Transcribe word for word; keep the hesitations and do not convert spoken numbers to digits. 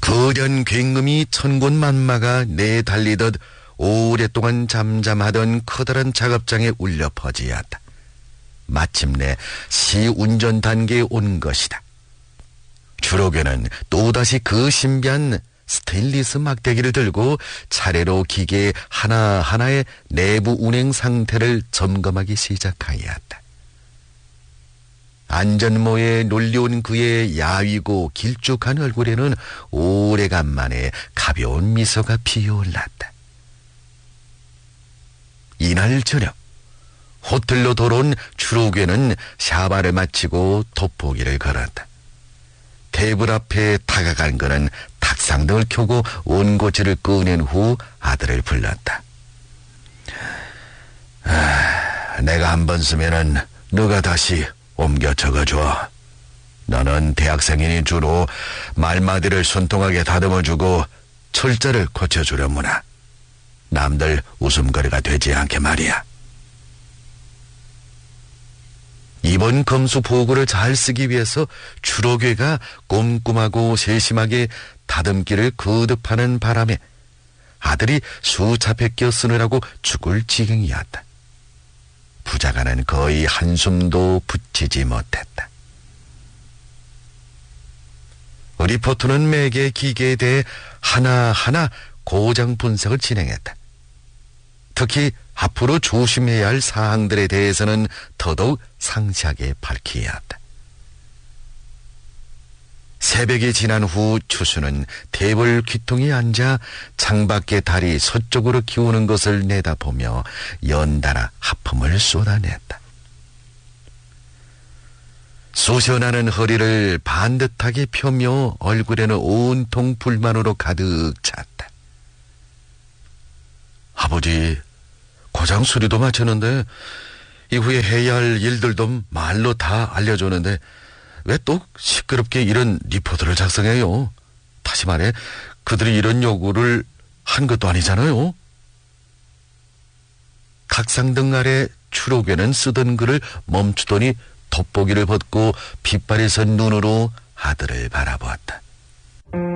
거대한 굉음이 천군만마가 내달리듯 오랫동안 잠잠하던 커다란 작업장에 울려 퍼지었다. 마침내 시운전 단계에 온 것이다. 주로교는 또다시 그 신비한 스테인리스 막대기를 들고 차례로 기계 하나하나의 내부 운행 상태를 점검하기 시작하였다. 안전모에 놀려온 그의 야위고 길쭉한 얼굴에는 오래간만에 가벼운 미소가 피어올랐다. 이날 저녁 호텔로 돌아온 주로괴는 샤바를 마치고 돋보기를 걸었다. 테이블 앞에 다가간 그는 탁상등을 켜고 온고지를 꺼낸 후 아들을 불렀다. 아, 내가 한 번 쓰면은 너가 다시 옮겨 적어줘. 너는 대학생이니 주로 말마디를 순통하게 다듬어주고 철자를 고쳐주려무나. 남들 웃음거리가 되지 않게 말이야. 이번 검수 보고를 잘 쓰기 위해서 주로괴가 꼼꼼하고 세심하게 다듬기를 거듭하는 바람에 아들이 수차례 껴 쓰느라고 죽을 지경이었다. 부자가는 거의 한숨도 붙이지 못했다. 리포트는 매개 기계에 대해 하나하나 고장 분석을 진행했다. 특히 앞으로 조심해야 할 사항들에 대해서는 더더욱 상세하게 밝혀야 한다. 새벽이 지난 후 추수는 테이블 귀퉁이에 앉아 창밖의 달이 서쪽으로 기우는 것을 내다보며 연달아 하품을 쏟아냈다. 쑤셔나는 허리를 반듯하게 펴며 얼굴에는 온통 불만으로 가득 찼다. 아버지, 고장 수리도 마쳤는데 이후에 해야 할 일들도 말로 다 알려줬는데 왜 또 시끄럽게 이런 리포트를 작성해요? 다시 말해 그들이 이런 요구를 한 것도 아니잖아요. 탁상등 아래 추록에는 쓰던 글을 멈추더니 돋보기를 벗고 빗발이 선 눈으로 아들을 바라보았다.